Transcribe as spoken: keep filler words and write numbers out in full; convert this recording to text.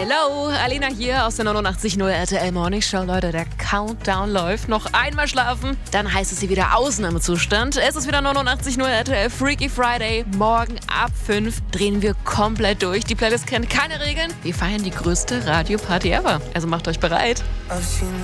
Hello, Alena hier aus der neunundachtzig Komma null R T L Morning Show. Leute, der Countdown läuft. Noch einmal schlafen, dann heißt es hier wieder Ausnahmezustand. Es ist wieder neunundachtzig Komma null R T L Freaky Friday. Morgen ab fünf drehen wir komplett durch. Die Playlist kennt keine Regeln. Wir feiern die größte Radioparty ever. Also macht euch bereit. I've seen